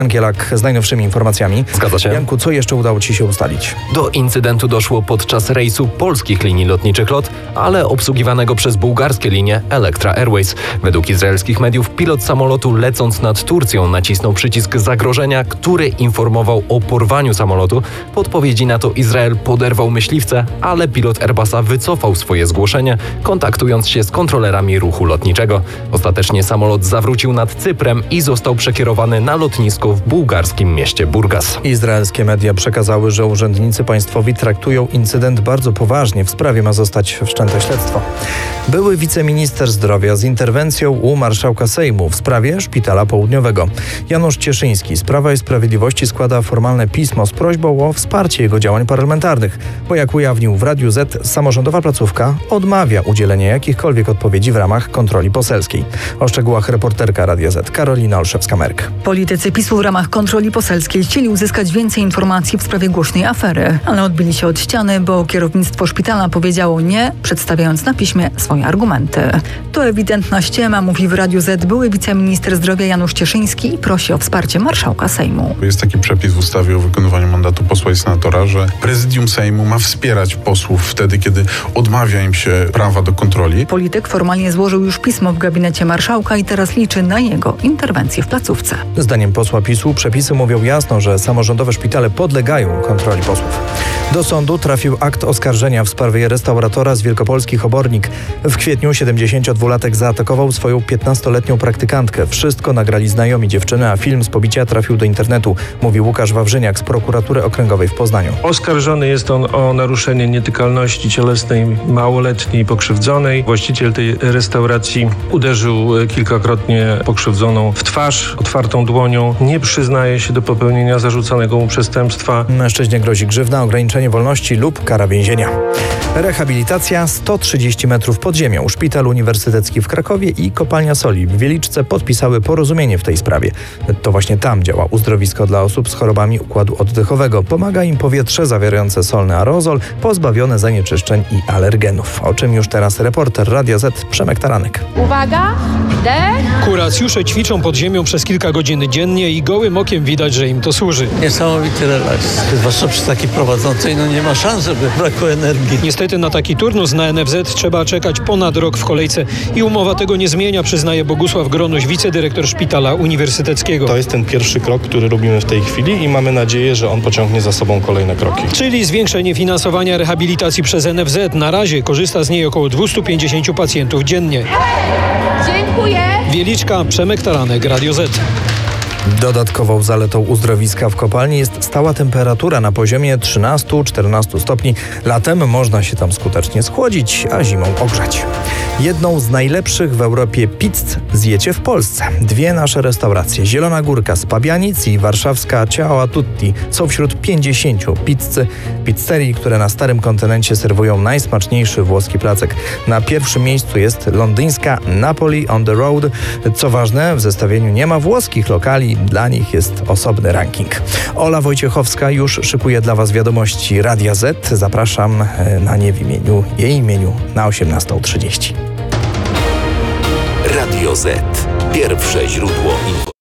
Gielak z najnowszymi informacjami. Zgadza się. Janku, co jeszcze udało Ci się ustalić? Do incydentu doszło podczas rejsu polskich linii lotniczych LOT, ale obsługiwanego przez bułgarskie linie Electra Airways. Według izraelskich mediów pilot samolotu lecąc nad Turcją nacisnął przycisk zagrożenia, który informował o porwaniu samolotu. Po odpowiedzi na to Izrael poderwał myśliwce, ale pilot Airbusa wycofał swoje zgłoszenie, kontaktując się z kontrolerami ruchu lotniczego. Ostatecznie samolot zawrócił nad Cyprem i został przekierowany na lotnisko w bułgarskim mieście Burgas. Izraelskie media przekazały, że urzędnicy państwowi traktują incydent bardzo poważnie. W sprawie ma zostać wszczęte śledztwo. Były wiceminister zdrowia z interwencją u marszałka Sejmu w sprawie Szpitala Południowego. Janusz Cieszyński z Prawa i Sprawiedliwości składa formalne pismo z prośbą o wsparcie jego działań parlamentarnych, bo jak ujawnił w Radiu Z, samorządowa placówka odmawia udzielenia jakichkolwiek odpowiedzi w ramach kontroli poselskiej. O szczegółach reporterka Radia Z Karolina Olszewska-Merk. Politycy PiS-u w ramach kontroli poselskiej chcieli uzyskać więcej informacji w sprawie głośnej afery, ale odbili się od ściany, bo kierownictwo szpitala powiedziało nie, przedstawiając na piśmie swoje argumenty. To ewidentna ściema, mówi w Radiu Z były wiceminister zdrowia Janusz Cieszyński i prosi o wsparcie marszałka Sejmu. Jest taki przepis w ustawie o wykonywaniu mandatu posła i senatora, że prezydium Sejmu ma wspierać posłów wtedy, kiedy odmawia im się prawa do kontroli. Polityk formalnie złożył już pismo w gabinecie marszałka i teraz liczy na jego interwencję w placówce. Zdaniem posła PiS-u przepisy mówią jasno, że samorządowe szpitale podlegają kontroli posłów. Do sądu trafił akt oskarżenia w sprawie restauratora z Wielkopolskich Obornik. W kwietniu 72-latek zaatakował swoją 15-letnią praktykantkę. Wszystko nagrali znajomi dziewczyny, a film z pobicia trafił do internetu, mówi Łukasz Wawrzyniak z Prokuratury Okręgowej w Poznaniu. Oskarżony jest on o naruszenie nietykalności cielesnej małoletniej pokrzywdzonej. Właściciel tej restauracji uderzył kilkakrotnie pokrzywdzoną w twarz otwartą dłonią. Nie przyznaje się do popełnienia zarzucanego mu przestępstwa. Mężczyźnie grozi grzywna, ograniczenie wolności lub kara więzienia. Rehabilitacja 130 metrów pod ziemią. Szpital Uniwersytecki w Krakowie i Kopalnia Soli w Wieliczce podpisały porozumienie w tej sprawie. To właśnie tam działa uzdrowisko dla osób z chorobami układu oddechowego. Pomaga im powietrze zawierające solny aerozol, pozbawione zanieczyszczeń i alergenów. O czym już teraz reporter Radia Z Przemek Taranek. Uwaga, Kuracjusze ćwiczą pod ziemią przez kilka godzin dziennie i gołym okiem widać, że im to służy. Niesamowity relaks. Zwłaszcza przy takiej prowadzącej, nie ma szans, żeby brakło energii. Niestety na taki turnus na NFZ trzeba czekać ponad rok w kolejce i umowa tego nie zmienia, przyznaje Bogusław Gronuś, wicedyrektor Szpitala Uniwersyteckiego. To jest ten pierwszy krok, który robimy w tej chwili i mamy nadzieję, że on pociągnie za sobą kolejne kroki. Czyli zwiększenie finansowania rehabilitacji przez NFZ. Na razie korzysta z niej około 250 pacjentów dziennie. dziękuję. Wieliczka, Przemek Taranek, Radio Z. Dodatkową zaletą uzdrowiska w kopalni jest stała temperatura na poziomie 13-14 stopni. Latem można się tam skutecznie schłodzić, a zimą ogrzać. Jedną z najlepszych w Europie pizz zjecie w Polsce. Dwie nasze restauracje, Zielona Górka z Pabianic i warszawska Ciao a Tutti, są wśród 50 pizzerii, które na starym kontynencie serwują najsmaczniejszy włoski placek. Na pierwszym miejscu jest londyńska Napoli on the Road. Co ważne, w zestawieniu nie ma włoskich lokali, dla nich jest osobny ranking. Ola Wojciechowska już szykuje dla Was wiadomości Radia Z. Zapraszam na nie w jej imieniu na 18:30. Radio Z. Pierwsze źródło informacji.